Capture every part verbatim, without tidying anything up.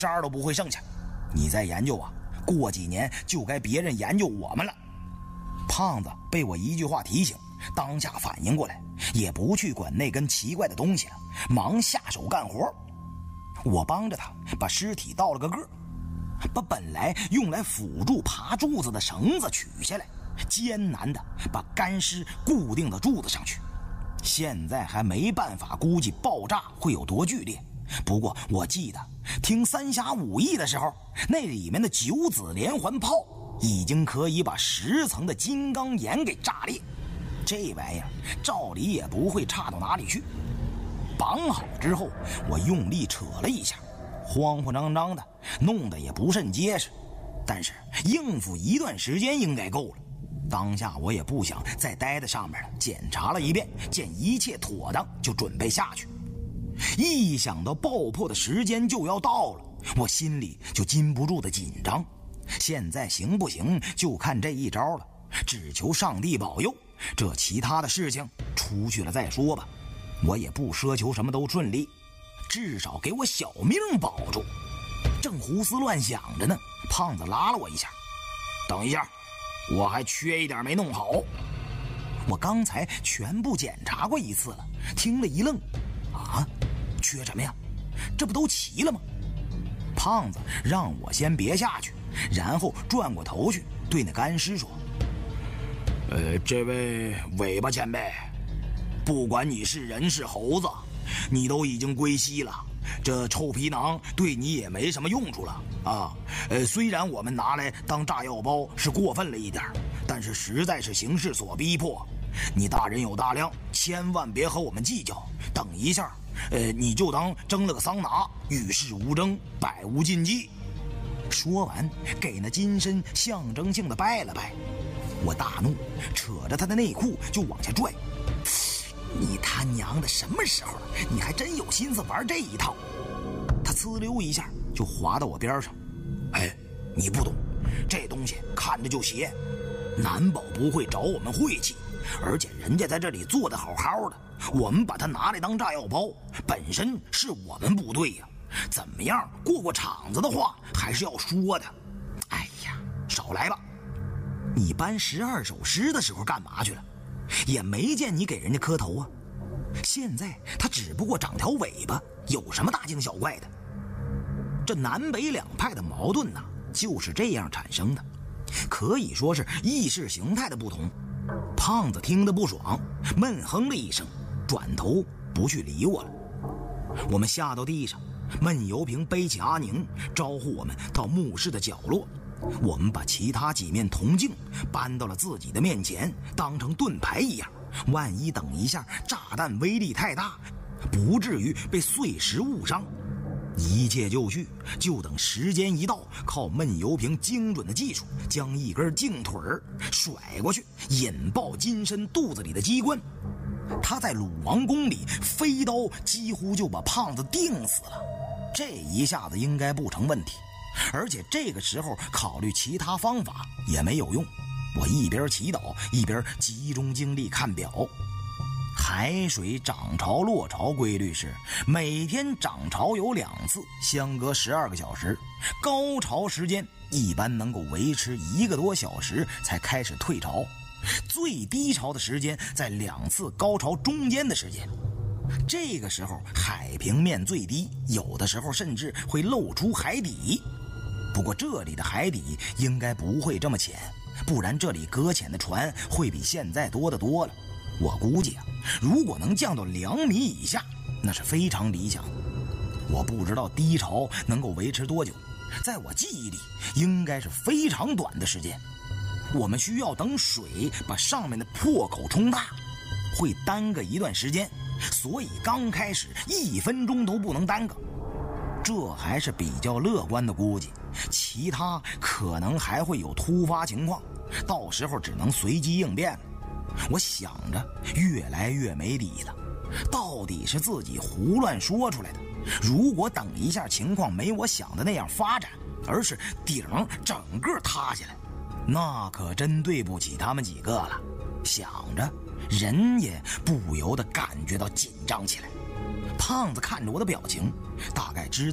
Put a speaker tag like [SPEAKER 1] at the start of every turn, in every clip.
[SPEAKER 1] 渣都不会剩下。你再研究啊，过几年就该别人研究我们了。胖子被我一句话提醒，当下反应过来，也不去管那根奇怪的东西了，忙下手干活。我帮着他把尸体倒了个个，把本来用来辅助爬柱子的绳子取下来，艰难地把干尸固定到柱子上去。现在还没办法估计爆炸会有多剧烈，不过我记得听三峡武艺的时候，那里面的九子连环炮已经可以把十层的金刚岩给炸裂，这玩意儿照理也不会差到哪里去。绑好之后，我用力扯了一下，慌慌张张的，弄得也不甚结实，但是应付一段时间应该够了。当下我也不想再待在上面了，检查了一遍，见一切妥当，就准备下去。一想到爆破的时间就要到了，我心里就禁不住的紧张。现在行不行就看这一招了，只求上帝保佑，这其他的事情出去了再说吧。我也不奢求什么都顺利，至少给我小命保住。正胡思乱想着呢，胖子拉了我一下，等一下，我还缺一点没弄好。我刚才全部检查过一次了，听了一愣，啊，缺什么呀？这不都齐了吗？胖子让我先别下去，然后转过头去对那干尸说，呃，这位尾巴前辈，不管你是人是猴子，你都已经归西了，这臭皮囊对你也没什么用处了啊。呃，虽然我们拿来当炸药包是过分了一点，但是实在是形势所逼迫，你大人有大量，千万别和我们计较。等一下，呃，你就当蒸了个桑拿，与世无争，百无禁忌。说完，给那金身象征性的拜了拜。我大怒，扯着他的内裤就往下拽。你他娘的什么时候了？你还真有心思玩这一套？他呲溜一下就滑到我边上。哎，你不懂，这东西看着就邪，难保不会找我们晦气。而且人家在这里做得好好的，我们把它拿来当炸药包，本身是我们不对呀。怎么样，过过场子的话还是要说的。哎呀，少来吧！你搬十二首诗的时候干嘛去了？也没见你给人家磕头啊。现在他只不过长条尾巴，有什么大惊小怪的？这南北两派的矛盾呢，就是这样产生的，可以说是意识形态的不同。胖子听得不爽，闷哼了一声，转头不去理我了。我们下到地上，闷油瓶背起阿宁，招呼我们到墓室的角落。我们把其他几面铜镜搬到了自己的面前，当成盾牌一样，万一等一下炸弹威力太大，不至于被碎石误伤。一切就绪，就等时间一到，靠闷油瓶精准的技术，将一根镜腿儿甩过去，引爆金身肚子里的机关。他在鲁王宫里飞刀几乎就把胖子钉死了，这一下子应该不成问题。而且这个时候考虑其他方法也没有用。我一边祈祷一边集中精力看表。海水涨潮落潮规律是每天涨潮有两次，相隔十二个小时，高潮时间一般能够维持一个多小时才开始退潮，最低潮的时间在两次高潮中间的时间。这个时候海平面最低，有的时候甚至会露出海底。不过这里的海底应该不会这么浅，不然这里搁浅的船会比现在多得多了。我估计啊，如果能降到两米以下，那是非常理想的。我不知道低潮能够维持多久，在我记忆里应该是非常短的时间。我们需要等水把上面的破口冲大，会耽搁一段时间，所以刚开始一分钟都不能耽搁。这还是比较乐观的估计，其他可能还会有突发情况，到时候只能随机应变了。我想着越来越没底了，到底是自己胡乱说出来的。如果等一下情况没我想的那样发展，而是顶整个塌下来，那可真对不起他们几个了。想着人也不由得感觉到紧张起来。胖子看着我的表情，大概知道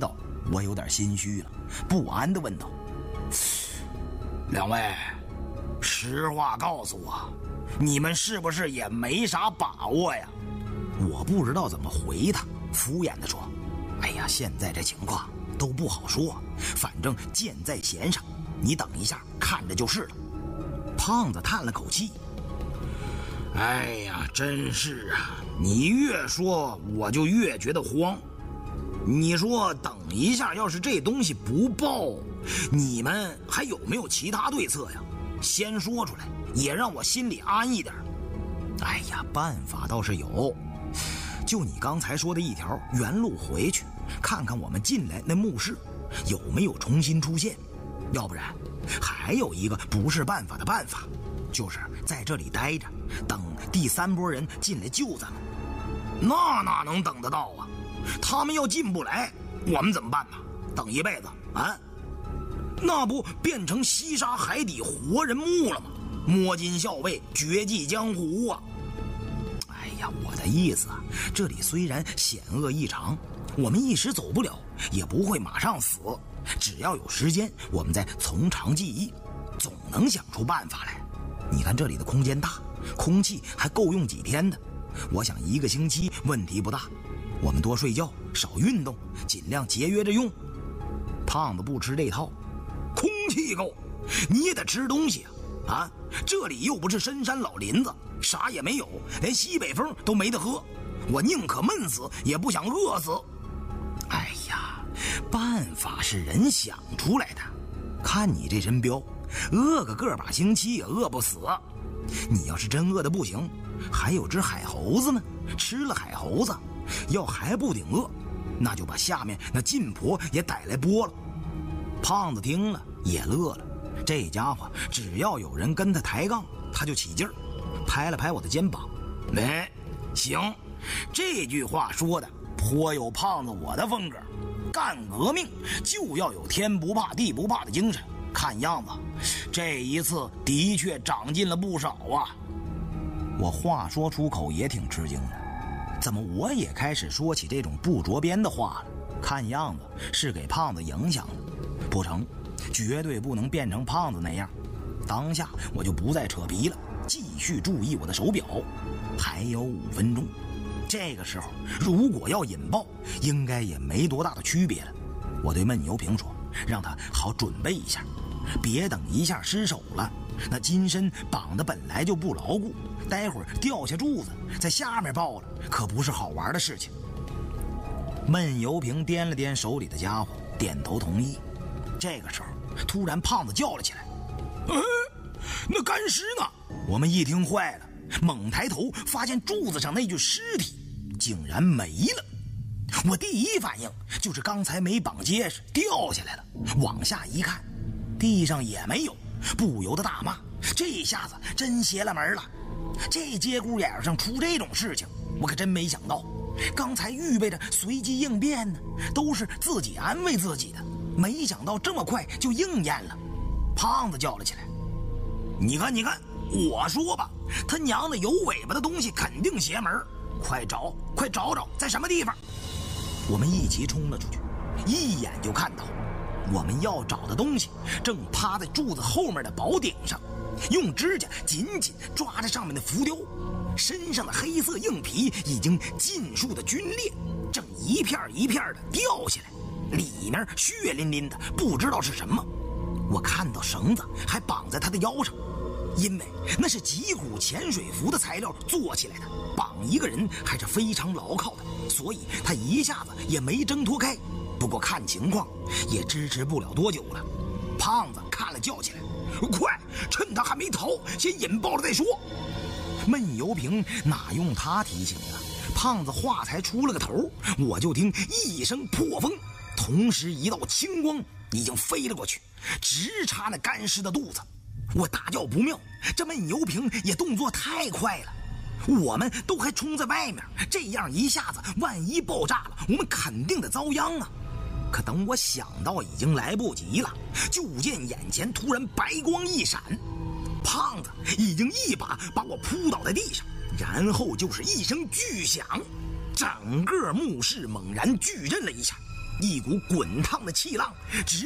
[SPEAKER 1] 我有点心虚了，不安地问道：“两位，实话告诉我，你们是不是也没啥把握呀？”我不知道怎么回他，敷衍地说：“哎呀，现在这情况都不好说，反正箭在弦上，你等一下看着就是了。”胖子叹了口气：“哎呀，真是啊，你越说我就越觉得慌。你说等一下要是这东西不报，你们还有没有其他对策呀？先说出来，也让我心里安一点。”哎呀，办法倒是有，就你刚才说的一条原路回去，看看我们进来那墓室有没有重新出现。要不然还有一个不是办法的办法，就是在这里待着，等第三波人进来救咱们。那哪能等得到啊？他们要进不来，我们怎么办呢？等一辈子啊？那不变成西沙海底活人墓了吗？摸金校尉，绝迹江湖啊！哎呀，我的意思啊，这里虽然险恶异常，我们一时走不了，也不会马上死。只要有时间，我们再从长计议，总能想出办法来。你看这里的空间大，空气还够用几天的，我想一个星期问题不大。我们多睡觉，少运动，尽量节约着用。胖子不吃这套，空气够，你也得吃东西啊！啊，这里又不是深山老林子，啥也没有，连西北风都没得喝，我宁可闷死，也不想饿死。哎呀，办法是人想出来的，看你这身膘，饿个个把星期也饿不死。你要是真饿得不行，还有只海猴子呢，吃了海猴子，要还不顶饿，那就把下面那晋婆也逮来剥了。胖子听了也乐了，这家伙只要有人跟他抬杠，他就起劲儿，拍了拍我的肩膀：“没，行，这句话说的颇有胖子我的风格，干革命就要有天不怕地不怕的精神。看样子这一次的确长进了不少啊。”我话说出口也挺吃惊的，怎么我也开始说起这种不着边的话了？看样子是给胖子影响了，不成，绝对不能变成胖子那样。当下我就不再扯皮了，继续注意我的手表，还有五分钟。这个时候如果要引爆，应该也没多大的区别了。我对闷油瓶说，让他好准备一下，别等一下失手了，那金身绑的本来就不牢固，待会儿掉下柱子在下面爆了，可不是好玩的事情。闷油瓶掂了掂手里的家伙，点头同意。这个时候突然胖子叫了起来：“哎，那干尸呢？”我们一听坏了，猛抬头发现柱子上那具尸体竟然没了。我第一反应就是刚才没绑结实掉下来了，往下一看，地上也没有，不由得大骂：这下子真邪了门了！这节骨眼上出这种事情，我可真没想到。刚才预备着随机应变呢，都是自己安慰自己的，没想到这么快就应验了。胖子叫了起来：“你看你看，我说吧，他娘的有尾巴的东西肯定邪门，快找快找找在什么地方！”我们一齐冲了出去，一眼就看到我们要找的东西正趴在柱子后面的宝顶上，用指甲紧紧抓着上面的浮雕，身上的黑色硬皮已经尽数的皲裂，正一片一片的掉下来，里面血淋淋的，不知道是什么。我看到绳子还绑在他的腰上，因为那是极虎潜水服的材料做起来的，绑一个人还是非常牢靠的，所以他一下子也没挣脱开。不过看情况也支持不了多久了。胖子看了叫起来：“快，趁他还没逃，先引爆了再说！”闷油瓶哪用他提醒啊？胖子话才出了个头，我就听一声破风，同时一道青光已经飞了过去，直插那干尸的肚子。我大叫不妙，这闷油瓶也动作太快了，我们都还冲在外面，这样一下子万一爆炸了，我们肯定得遭殃啊！可等我想到已经来不及了，就见眼前突然白光一闪，胖子已经一把把我扑倒在地上，然后就是一声巨响，整个墓室猛然巨震了一下， 一股滚烫的气浪直